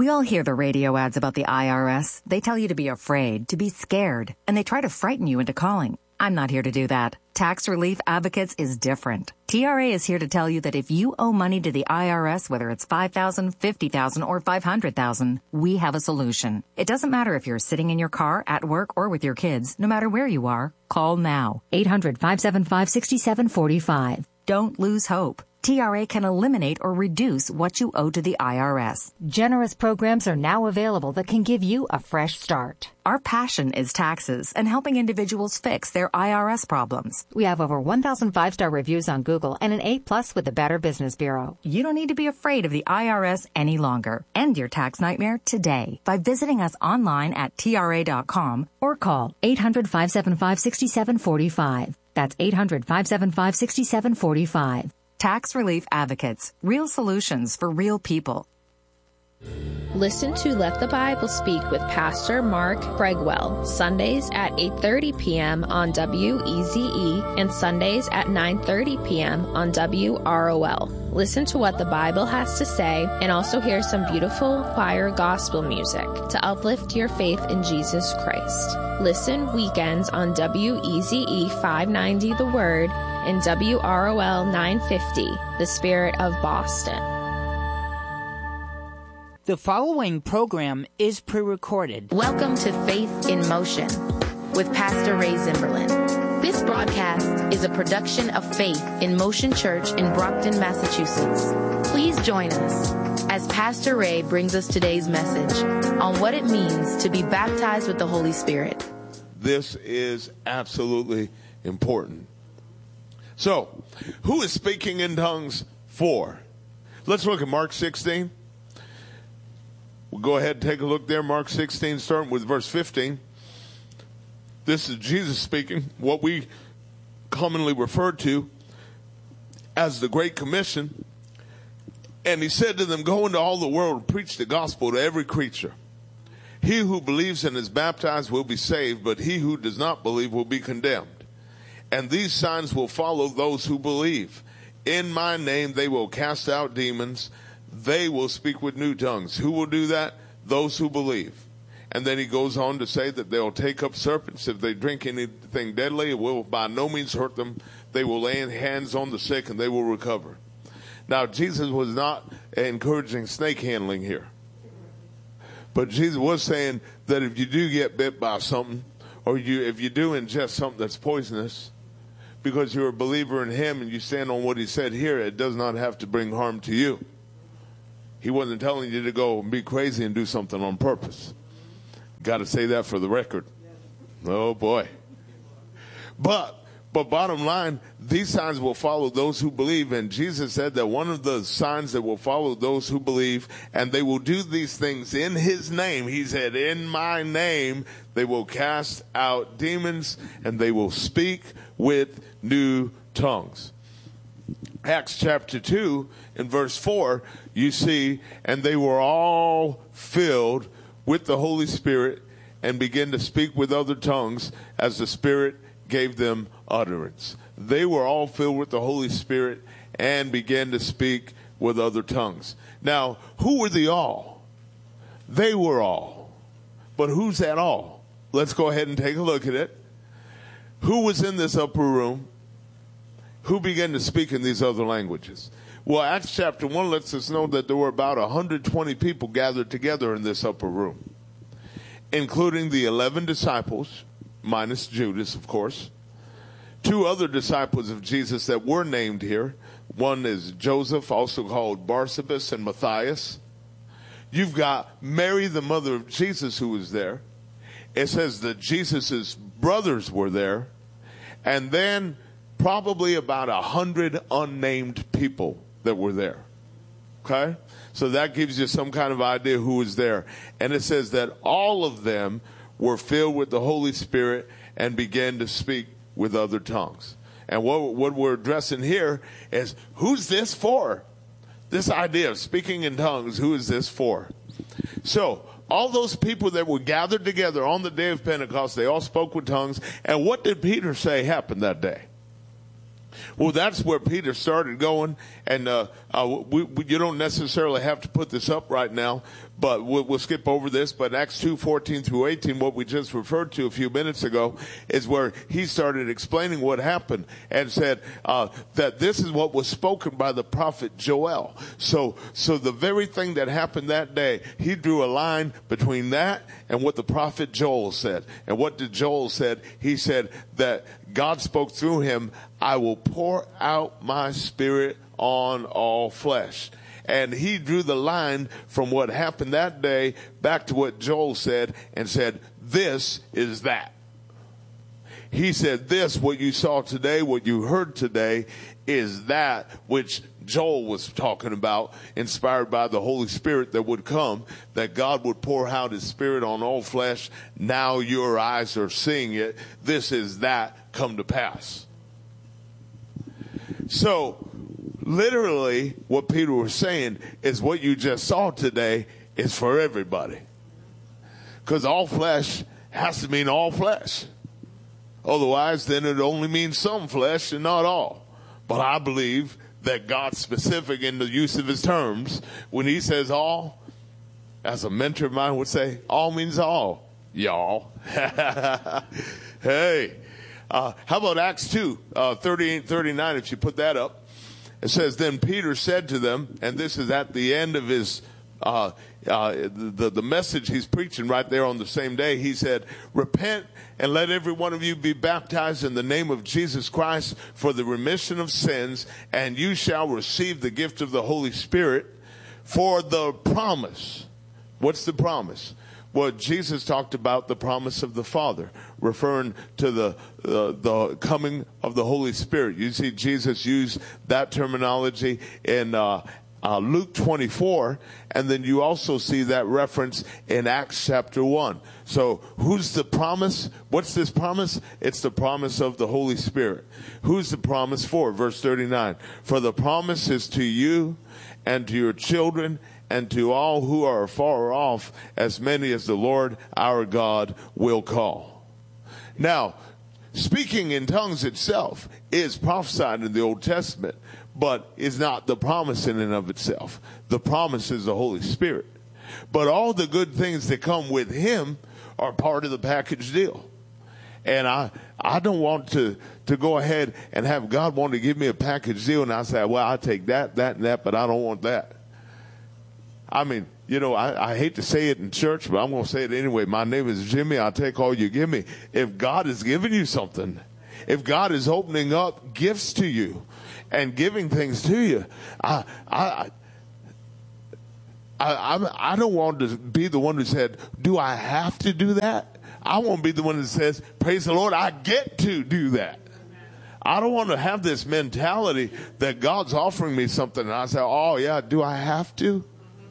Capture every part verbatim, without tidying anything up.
We all hear the radio ads about the I R S. They tell you to be afraid, to be scared, and they try to frighten you into calling. I'm not here to do that. Tax Relief Advocates is different. T R A is here to tell you that if you owe money to the I R S, whether it's five thousand dollars, fifty thousand dollars, or five hundred thousand dollars, we have a solution. It doesn't matter if you're sitting in your car, at work, or with your kids. No matter where you are, call now. eight hundred, five seven five, six seven four five. Don't lose hope. T R A can eliminate or reduce what you owe to the I R S. Generous programs are now available that can give you a fresh start. Our passion is taxes and helping individuals fix their I R S problems. We have over one thousand five-star reviews on Google and an A plus with the Better Business Bureau. You don't need to be afraid of the I R S any longer. End your tax nightmare today by visiting us online at T R A dot com or call eight hundred, five seven five, six seven four five. That's eight hundred, five seven five, six seven four five. Tax Relief Advocates. Real solutions for real people. Listen to Let the Bible Speak with Pastor Mark Bregwell, Sundays at eight thirty p.m. on W E Z E and Sundays at nine thirty p.m. on W R O L. Listen to what the Bible has to say and also hear some beautiful choir gospel music to uplift your faith in Jesus Christ. Listen weekends on W E Z E five ninety The Word and W R O L nine fifty, The Spirit of Boston. The following program is pre-recorded. Welcome to Faith in Motion with Pastor Ray Zimberlin. This broadcast is a production of Faith in Motion Church in Brockton, Massachusetts. Please join us as Pastor Ray brings us today's message on what it means to be baptized with the Holy Spirit. This is absolutely important. So, who is speaking in tongues for? Let's look at Mark sixteen. We'll go ahead and take a look there. Mark sixteen, starting with verse fifteen. This is Jesus speaking, what we commonly refer to as the Great Commission. And he said to them, go into all the world and preach the gospel to every creature. He who believes and is baptized will be saved, but he who does not believe will be condemned. And these signs will follow those who believe. In my name they will cast out demons. They will speak with new tongues. Who will do that? Those who believe. And then he goes on to say that they'll take up serpents. If they drink anything deadly, it will by no means hurt them. They will lay hands on the sick and they will recover. Now, Jesus was not encouraging snake handling here. But Jesus was saying that if you do get bit by something, or you if you do ingest something that's poisonous, because you're a believer in him and you stand on what he said here, it does not have to bring harm to you. He wasn't telling you to go and be crazy and do something on purpose. Got to say that for the record. Oh, boy. But, but bottom line, these signs will follow those who believe. And Jesus said that one of the signs that will follow those who believe, and they will do these things in his name. He said, in my name, they will cast out demons and they will speak with new tongues. Acts chapter two, in verse four, you see, and they were all filled with the Holy Spirit and began to speak with other tongues as the Spirit gave them utterance. They were all filled with the Holy Spirit and began to speak with other tongues. Now, who were the all? They were all. But who's that all? Let's go ahead and take a look at it. Who was in this upper room? Who began to speak in these other languages? Well, Acts chapter one lets us know that there were about one hundred twenty people gathered together in this upper room, including the eleven disciples, minus Judas, of course, two other disciples of Jesus that were named here. One is Joseph, also called Barsabas, and Matthias. You've got Mary, the mother of Jesus, who was there. It says that Jesus' brothers were there. And then probably about a hundred unnamed people that were there. Okay? So that gives you some kind of idea who was there. And it says that all of them were filled with the Holy Spirit and began to speak with other tongues. And what, what we're addressing here is, who's this for? This idea of speaking in tongues, who is this for? So, all those people that were gathered together on the day of Pentecost, they all spoke with tongues. And what did Peter say happened that day? Well, that's where Peter started going, and uh, uh, we, we, you don't necessarily have to put this up right now, but we'll, we'll skip over this. But Acts two, fourteen through eighteen, what we just referred to a few minutes ago, is where he started explaining what happened and said uh, that this is what was spoken by the prophet Joel. So, so the very thing that happened that day, he drew a line between that and what the prophet Joel said. And what did Joel said? He said that God spoke through him, I will pour out my spirit on all flesh. And he drew the line from what happened that day back to what Joel said and said, this is that. He said this, what you saw today, what you heard today, is that which Joel was talking about, inspired by the Holy Spirit that would come, that God would pour out his spirit on all flesh. Now your eyes are seeing it. This is that come to pass. So, literally, what Peter was saying is what you just saw today is for everybody. Because all flesh has to mean all flesh. Otherwise, then it only means some flesh and not all. But I believe that God's specific in the use of his terms. When he says all, as a mentor of mine would say, all means all, y'all. Hey. Uh, how about Acts two, uh, thirty-eight, thirty-nine, if you put that up. It says, then Peter said to them, and this is at the end of his, uh, uh, the, the message he's preaching right there on the same day. He said, repent and let every one of you be baptized in the name of Jesus Christ for the remission of sins, and you shall receive the gift of the Holy Spirit for the promise. What's the promise? Well, Jesus talked about the promise of the Father, referring to the uh, the coming of the Holy Spirit. You see Jesus use that terminology in uh, uh, Luke twenty-four, and then you also see that reference in Acts chapter one. So who's the promise? What's this promise? It's the promise of the Holy Spirit. Who's the promise for? Verse thirty-nine. For the promise is to you and to your children and to all who are far off, as many as the Lord our God will call. Now, speaking in tongues itself is prophesied in the Old Testament, but is not the promise in and of itself. The promise is the Holy Spirit. But all the good things that come with him are part of the package deal. And I, I don't want to, to go ahead and have God want to give me a package deal and I say, well, I'll take that, that, and that, but I don't want that. I mean, you know, I, I hate to say it in church, but I'm going to say it anyway. My name is Jimmy. I'll take all you give me. If God is giving you something, if God is opening up gifts to you and giving things to you, I, I, I, I, I don't want to be the one who said, do I have to do that? I want to be the one that says, praise the Lord, I get to do that. I don't want to have this mentality that God's offering me something and I say, oh yeah, do I have to?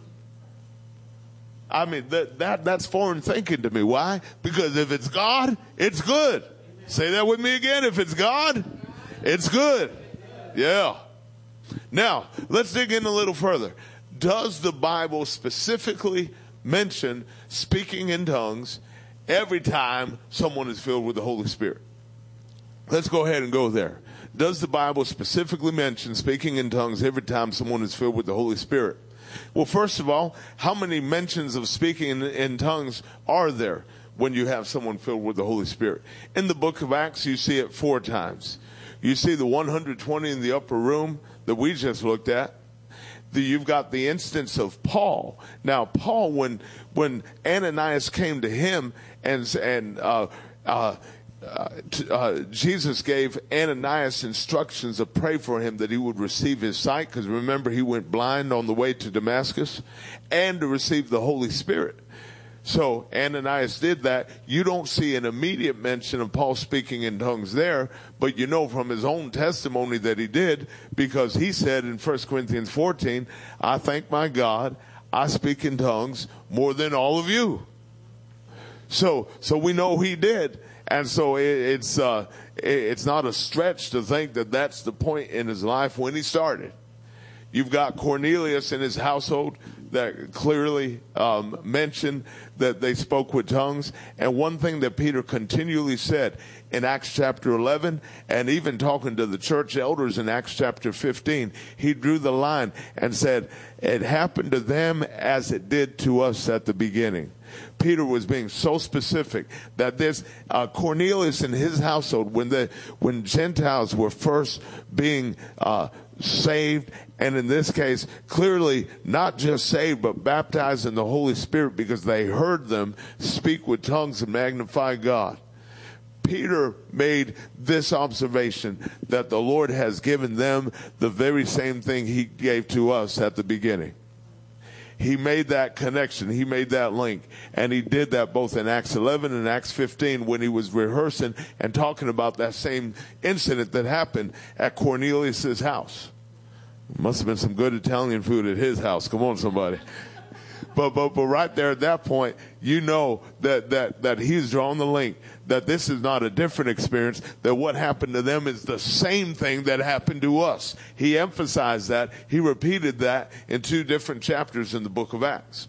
I mean, that, that that's foreign thinking to me. Why? Because if it's God, it's good. Say that with me again. If it's God, it's good. Yeah. Now, let's dig in a little further. Does the Bible specifically mention speaking in tongues every time someone is filled with the Holy Spirit? Let's go ahead and go there. Does the Bible specifically mention speaking in tongues every time someone is filled with the Holy Spirit? Well, first of all, how many mentions of speaking in, in tongues are there when you have someone filled with the Holy Spirit? In the book of Acts, you see it four times. You see the one hundred twenty in the upper room that we just looked at. The, you've got the instance of Paul. Now, Paul, when when Ananias came to him and and uh, uh, Uh, t- uh, Jesus gave Ananias instructions to pray for him that he would receive his sight, because remember he went blind on the way to Damascus, and to receive the Holy Spirit. So Ananias did that. You don't see an immediate mention of Paul speaking in tongues there, but you know from his own testimony that he did, because he said in First Corinthians fourteen, I thank my God, I speak in tongues more than all of you. So, so we know he did. And so it, it's uh, it, it's not a stretch to think that that's the point in his life when he started. You've got Cornelius and his household. that clearly um, mentioned that they spoke with tongues. And one thing that Peter continually said in Acts chapter eleven, and even talking to the church elders in Acts chapter fifteen, he drew the line and said, it happened to them as it did to us at the beginning. Peter was being so specific that this uh, Cornelius and his household, when the when Gentiles were first being uh, saved, and in this case, clearly not just saved, but baptized in the Holy Spirit because they heard them speak with tongues and magnify God. Peter made this observation that the Lord has given them the very same thing he gave to us at the beginning. He made that connection. He made that link. And he did that both in Acts eleven and Acts fifteen when he was rehearsing and talking about that same incident that happened at Cornelius' house. Must have been some good Italian food at his house. Come on, somebody. But, but, but right there at that point, you know that, that, that he's drawn the link, that this is not a different experience, that what happened to them is the same thing that happened to us. He emphasized that. He repeated that in two different chapters in the book of Acts.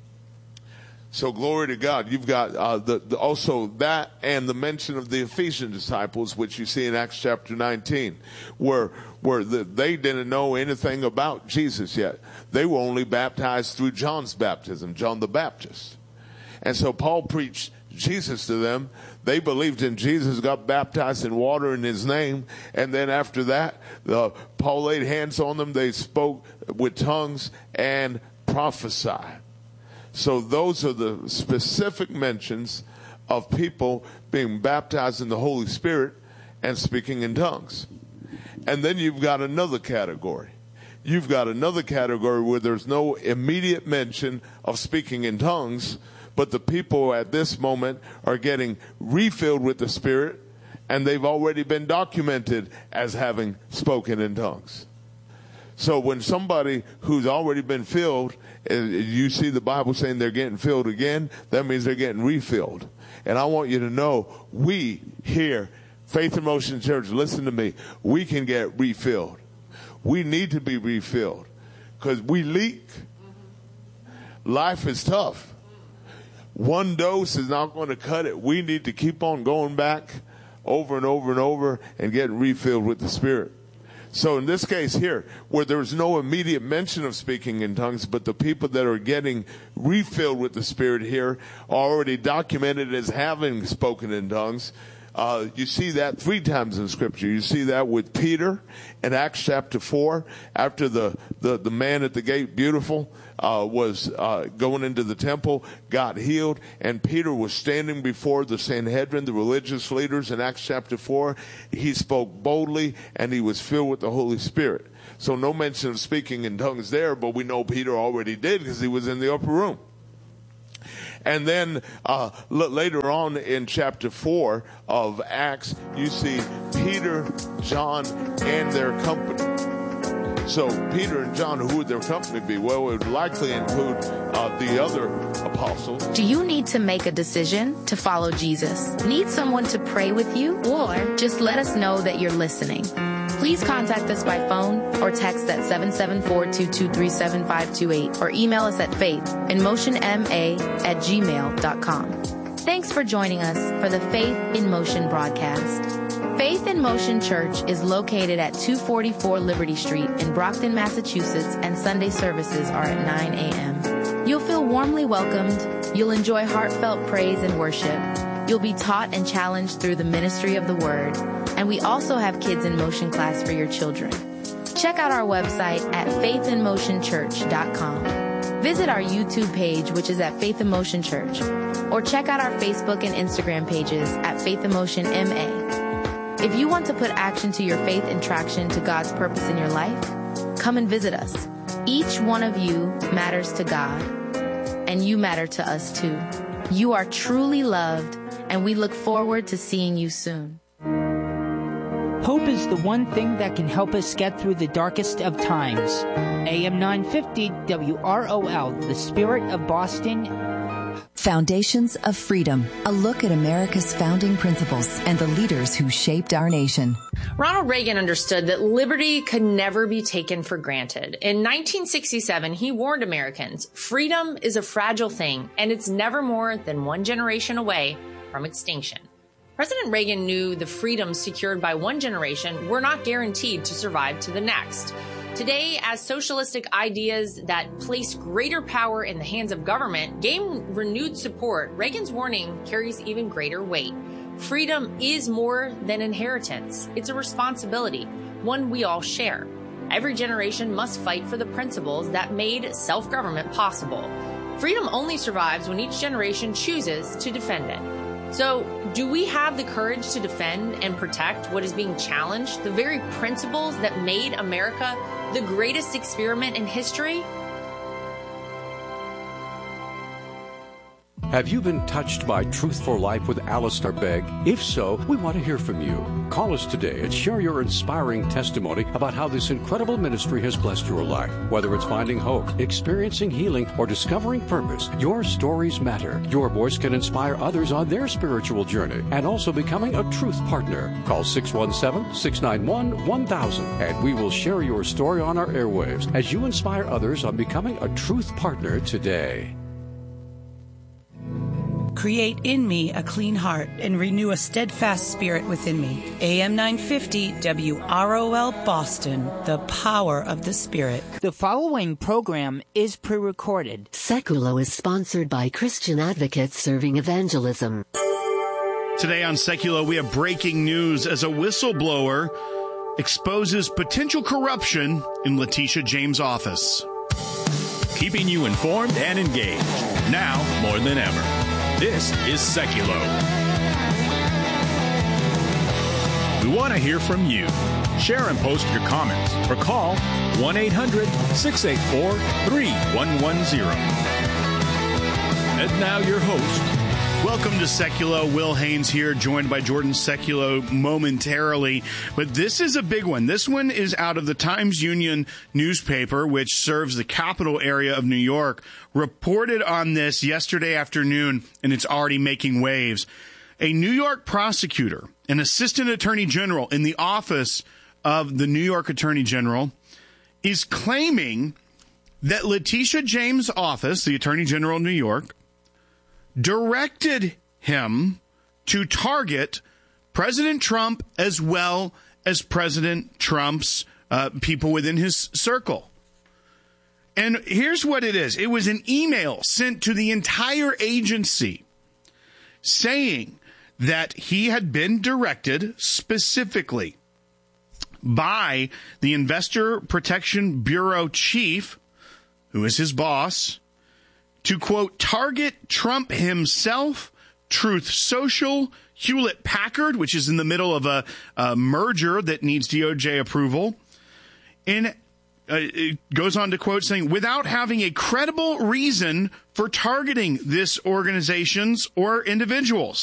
So glory to God. You've got uh, the, the also that and the mention of the Ephesian disciples, which you see in Acts chapter nineteen, where where the, they didn't know anything about Jesus yet. They were only baptized through John's baptism, John the Baptist. And so Paul preached Jesus to them. They believed in Jesus, got baptized in water in his name. And then after that, the, Paul laid hands on them. They spoke with tongues and prophesied. So those are the specific mentions of people being baptized in the Holy Spirit and speaking in tongues. And then you've got another category. You've got another category where there's no immediate mention of speaking in tongues, but the people at this moment are getting refilled with the Spirit, and they've already been documented as having spoken in tongues. So when somebody who's already been filled, you see the Bible saying they're getting filled again, that means they're getting refilled. And I want you to know, we here, Faith in Motion Church, listen to me, we can get refilled. We need to be refilled because we leak. Life is tough. One dose is not going to cut it. We need to keep on going back over and over and over and getting refilled with the Spirit. So in this case here, where there's no immediate mention of speaking in tongues, but the people that are getting refilled with the Spirit here are already documented as having spoken in tongues. Uh, you see that three times in Scripture. You see that with Peter in Acts chapter four, after the, the, the man at the gate, beautiful, uh, was uh, going into the temple, got healed, and Peter was standing before the Sanhedrin, the religious leaders in Acts chapter four. He spoke boldly, and he was filled with the Holy Spirit. So no mention of speaking in tongues there, but we know Peter already did because he was in the upper room. And then uh, l- later on in chapter four of Acts, you see Peter, John, and their company. So Peter and John, who would their company be? Well, it would likely include uh, the other apostles. Do you need to make a decision to follow Jesus? Need someone to pray with you? Or just let us know that you're listening. Please contact us by phone or text at seven seven four, two two three, seven five two eight or email us at faith in motion m a at gmail dot com. Thanks for joining us for the Faith in Motion broadcast. Faith in Motion Church is located at two forty-four Liberty Street in Brockton, Massachusetts, and Sunday services are at nine a.m. You'll feel warmly welcomed. You'll enjoy heartfelt praise and worship. You'll be taught and challenged through the ministry of the Word. And we also have Kids in Motion class for your children. Check out our website at faith in motion church dot com. Visit our YouTube page, which is at Faith in Motion Church, or check out our Facebook and Instagram pages at Faith in Motion M A. If you want to put action to your faith and traction to God's purpose in your life, come and visit us. Each one of you matters to God, and you matter to us too. You are truly loved, and we look forward to seeing you soon. Hope is the one thing that can help us get through the darkest of times. A M nine fifty W R O L, the Spirit of Boston. Foundations of Freedom, a look at America's founding principles and the leaders who shaped our nation. Ronald Reagan understood that liberty could never be taken for granted. In nineteen sixty-seven, he warned Americans, freedom is a fragile thing, and it's never more than one generation away from extinction. President Reagan knew the freedoms secured by one generation were not guaranteed to survive to the next. Today, as socialistic ideas that place greater power in the hands of government gain renewed support, Reagan's warning carries even greater weight. Freedom is more than inheritance. It's a responsibility, one we all share. Every generation must fight for the principles that made self-government possible. Freedom only survives when each generation chooses to defend it. So, do we have the courage to defend and protect what is being challenged, the very principles that made America the greatest experiment in history? Have you been touched by Truth for Life with Alistair Begg? If so, we want to hear from you. Call us today and share your inspiring testimony about how this incredible ministry has blessed your life. Whether it's finding hope, experiencing healing, or discovering purpose, your stories matter. Your voice can inspire others on their spiritual journey and also becoming a truth partner. Call six one seven, six nine one, one thousand and we will share your story on our airwaves as you inspire others on becoming a truth partner today. Create in me a clean heart and renew a steadfast spirit within me. A M nine fifty W R O L Boston, the power of the Spirit. The following program is pre-recorded. Seculo is sponsored by Christian Advocates Serving Evangelism. Today on Seculo, we have breaking news as a whistleblower exposes potential corruption in Letitia James' office. Keeping you informed and engaged, now more than ever. This is Seculo. We want to hear from you. Share and post your comments or call one eight hundred, six eight four, three one one zero. And now your host. Welcome to Seculo. Will Haynes here, joined by Jordan Seculo momentarily. But this is a big one. This one is out of the Times-Union newspaper, which serves the capital area of New York. Reported on this yesterday afternoon, and it's already making waves. A New York prosecutor, an assistant attorney general in the office of the New York Attorney General, is claiming that Letitia James' office, the Attorney General of New York, directed him to target President Trump as well as President Trump's uh, people within his circle. And here's what it is. It was an email sent to the entire agency saying that he had been directed specifically by the Investor Protection Bureau chief, who is his boss, to, quote, target Trump himself, Truth Social, Hewlett-Packard, which is in the middle of a, a merger that needs D O J approval. And uh, it goes on to quote saying, without having a credible reason for targeting this organizations or individuals.